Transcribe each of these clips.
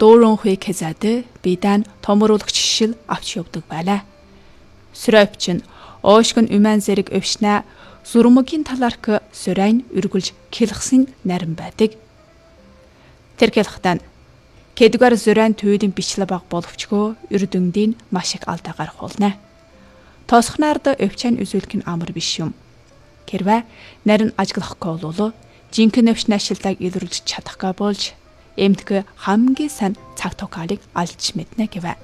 Дөрөн хүй кезээд бидан томруулагч шил авч явдаг байлаа. Сүрэвч нь оошгон уман зэрэг өвшнэ зурмгийн таларк сүрайн үргэлж килхсын нарин байдаг. Тэр килхтан Кэдгээр зүрэн түйдийн бичлэ баг боловчгоо үрдүндийн маш их алдаа гарах болно. Тосхнаард өвчэн үзүүлэх нь амар биш юм. Хэрвээ нарийн ажиглахгүй болов жинхэнэ өвчнө ашилтаг илрүүлж чадахгүй болж эмтгэ хамгийн сайн цаг токалыг алж мэднэ гэвэ.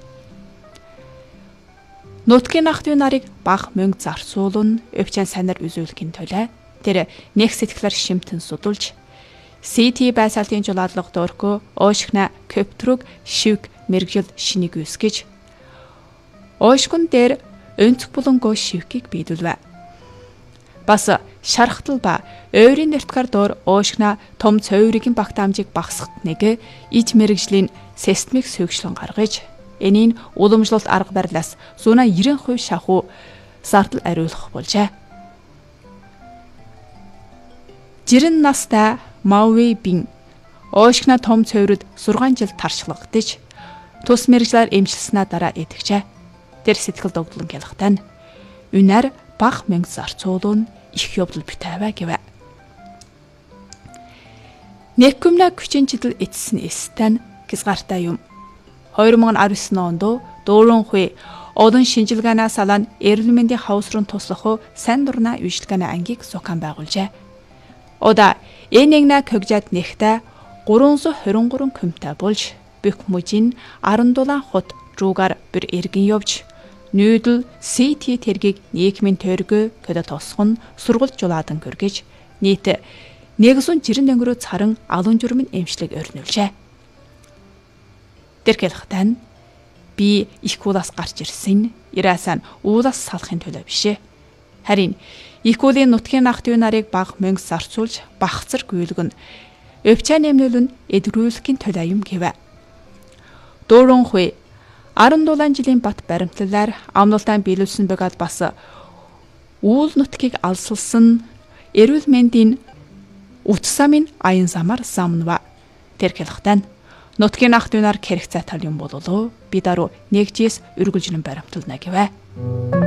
Нутгийн ах トゥ нарыг баг мөнгө зарцуулн өвчэн санаар үзүүлэхийн төлөө тэр нэг сэтгэлээр шимтэн судулж CT байсалтын жуулаадлага доорхоо оошгна көптруг шивг мэрэгжил шинийг үсгэж оошгон дээр өнцөг булангоо шивгийг биедүүлвэ. Бас шархтал ба ойрын нэртгэр доор оошгна том цойргийн багтаамжийг багсахт нэг иж мэрэгжлийн системийг сүйгчлэн гаргаж энийн уламжлалт арга барилаас 90% шахуу зардал ариулах болжээ. Жирэн настай Мауи бин оошгна том цойрод 6 жил таршлагдж тус мэрэгжлээр эмчилснаа дараа идэвчээ. Тэр сэтгэл догдлон гялхтан үнээр баг мөнгө зарцуулн их явдал битавэ гэвэ. Некүмнэ күчин жидэл эцсэн эстэн гизгартай юм. 2019 онд Дөрөн хүй одон шинжилгээнаа салан эрүүл мэндийн хавс руу туслах сайн дурна үйлчлэгээний ангийг сукан байгуулжээ. Ода энэгнэ көгжат нэхтэ 323 күмтэй болж бүх мужийн 17 хот руугаар bir эргэн явж нүүдэл CT тэргийг нийгмийн төргөө көдө тосгон сургууль жуулаадан көргөж нийт 100 жирэн өнгөрөө царан алун журмын эмчлэг өрнүүлжээ. Тэрхэлхтэн би их уулаас гарч ирсэн ирээсэн уулаас салахын төлөө бишээ. Харин их уулын нутгийн ах トゥ нарыг баг мөнгө зарцуулж багцар гүйлгэн өвчэн нэмнүүлэн эдрүүлэхийн төлөө юм гэвэ. Дөрөн хүй 17 жилийн бат баримтлалаар амнуултаа биелүүлсэн бөгөөд бас үйл нутгийг алсалсан эрүүл мэндийн утсамын аян замаар замнва. Тэрхэлхтэн нутгийн ах トゥ нар хэрэгцээ тал юм бололоо би даруй нэгжээс үргэлжлэн баримтлана гэвэ.